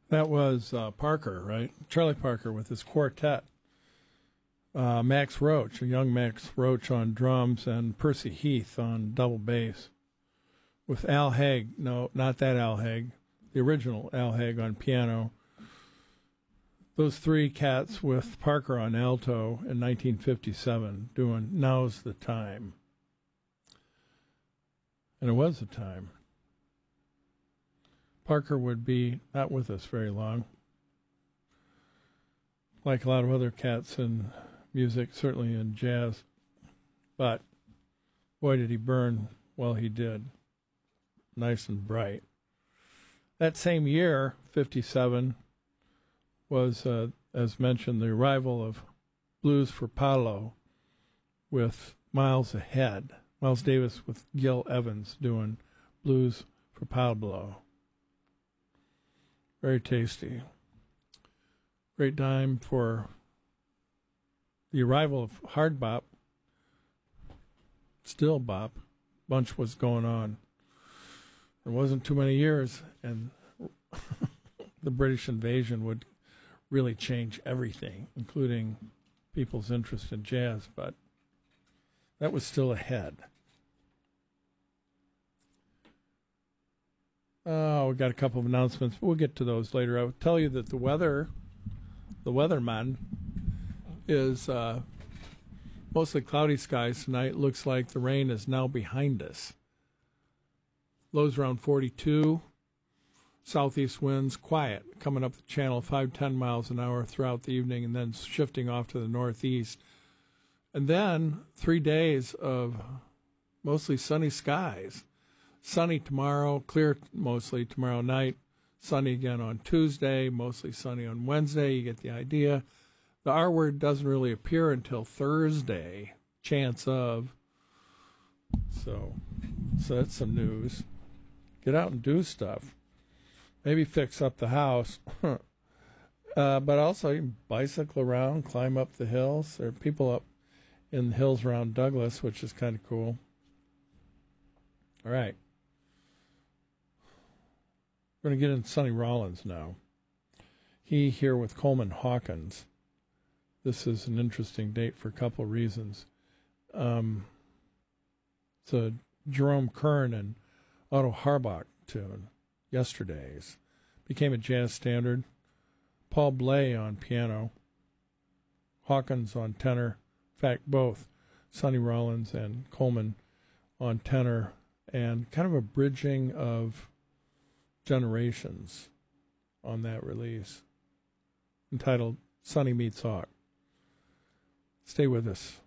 That was Parker, right? Charlie Parker with his quartet. Max Roach, a young Max Roach on drums, and Percy Heath on double bass. With Al Haig, no, not that Al Haig, the original Al Haig on piano. Those three cats with Parker on alto in 1957 doing Now's the Time. And it was the time. Parker would be not with us very long. Like a lot of other cats in music, certainly in jazz. But boy, did he burn while he did. Nice and bright. That same year, 57, was, as mentioned, the arrival of Blues for Pablo with Miles Ahead. Miles Davis with Gil Evans doing Blues for Pablo. Very tasty. Great time for the arrival of hard bop. Still bop. Bunch was going on. There wasn't too many years, and the British invasion would really change everything, including people's interest in jazz, but that was still ahead. Oh, we got a couple of announcements, but we'll get to those later. I will tell you that the weatherman is mostly cloudy skies tonight. Looks like the rain is now behind us. Lows around 42. Southeast winds quiet, coming up the channel 5-10 miles an hour throughout the evening, and then shifting off to the northeast. And then 3 days of mostly sunny skies. Sunny tomorrow, clear mostly tomorrow night. Sunny again on Tuesday, mostly sunny on Wednesday. You get the idea. The R word doesn't really appear until Thursday. Chance of. So that's some news. Get out and do stuff. Maybe fix up the house. But also you can bicycle around, climb up the hills. There are people up in the hills around Douglas, which is kind of cool. All right. We're going to get into Sonny Rollins now. He here with Coleman Hawkins. This is an interesting date for a couple of reasons. It's a Jerome Kern and Otto Harbach tune, Yesterdays. Became a jazz standard. Paul Bley on piano. Hawkins on tenor. In fact, both Sonny Rollins and Coleman on tenor. And kind of a bridging of generations on that release. Entitled Sonny Meets Hawk. Stay with us.